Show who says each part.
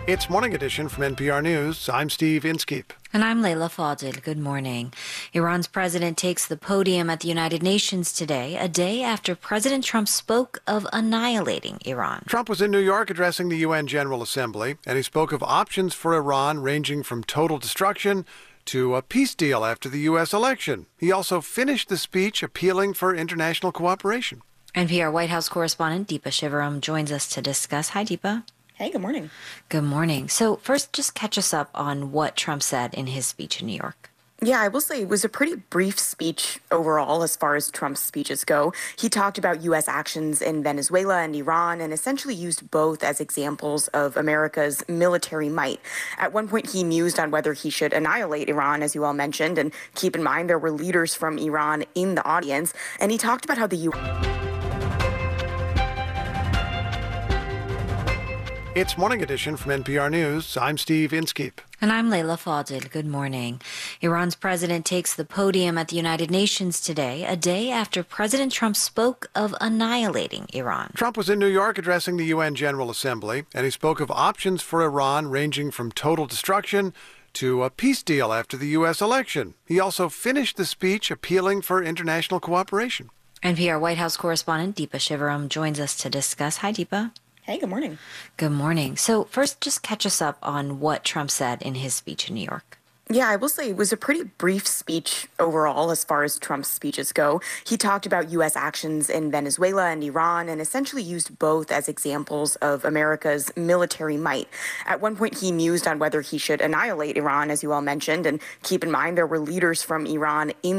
Speaker 1: It's Morning Edition from NPR News. I'm Steve Inskeep.
Speaker 2: And I'm Layla Fadil. Good morning. Iran's president takes the podium at the United Nations today, a day after President Trump spoke of annihilating Iran.
Speaker 1: Trump was in New York addressing the UN General Assembly, and he spoke of options for Iran ranging from total destruction to a peace deal after the U.S. election. He also finished the speech appealing for international cooperation.
Speaker 2: NPR White House correspondent Deepa Shivaram joins us to discuss. Hi, Deepa.
Speaker 3: Hey, good morning.
Speaker 2: Good morning. So first, just catch us up on what Trump said in his speech in New York.
Speaker 3: Yeah, I will say it was a pretty brief speech overall as far as Trump's speeches go. He talked about U.S. actions in Venezuela and Iran and essentially used both as examples of America's military might. At one point, he mused on whether he should annihilate Iran, as you all mentioned. And keep in mind, there were leaders from Iran in the audience. And he talked about how the U.S.
Speaker 1: It's Morning Edition from NPR News. I'm Steve Inskeep.
Speaker 2: And I'm Layla Fadil. Good morning. Iran's president takes the podium at the United Nations today, a day after President Trump spoke of annihilating Iran.
Speaker 1: Trump was in New York addressing the UN General Assembly, and he spoke of options for Iran ranging from total destruction to a peace deal after the U.S. election. He also finished the speech appealing for international cooperation.
Speaker 2: NPR White House correspondent Deepa Shivaram joins us to discuss. Hi, Deepa.
Speaker 3: Hey, good morning.
Speaker 2: Good morning. So first, just catch us up on what Trump said in his speech in New York.
Speaker 3: Yeah, I will say it was a pretty brief speech overall as far as Trump's speeches go. He talked about U.S. actions in Venezuela and Iran and essentially used both as examples of America's military might. At one point, he mused on whether he should annihilate Iran, as you all mentioned. And keep in mind, there were leaders from Iran in